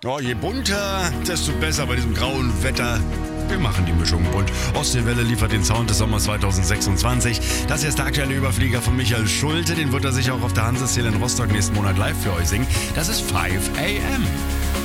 Oh, je bunter, desto besser bei diesem grauen Wetter. Wir machen die Mischung bunt. Ostseewelle liefert den Sound des Sommers 2026. Das hier ist der aktuelle Überflieger von Michael Schulte. Den wird er sich auch auf der Hanseszähl in Rostock nächsten Monat live für euch singen. Das ist 5 AM.